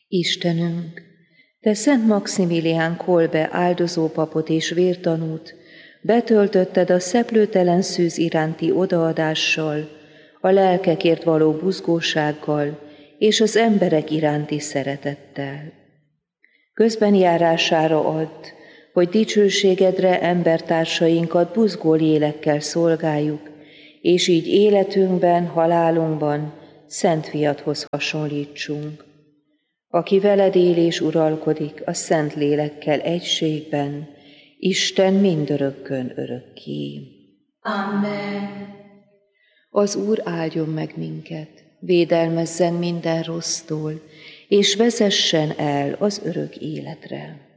Istenünk, Te Szent Maximilián Kolbe áldozó papot és vértanút betöltötted a szeplőtelen szűz iránti odaadással, a lelkekért való buzgósággal és az emberek iránti szeretettel. Közbenjárására add, hogy dicsőségedre embertársainkat buzgó lélekkel szolgáljuk, és így életünkben, halálunkban Szent Fiadhoz hasonlítsunk, aki veled él és uralkodik a Szent Lélekkel egységben, Isten mindörökkön örökké. Amen. Az Úr áldjon meg minket, védelmezzen minden rossztól, és vezessen el az örök életre.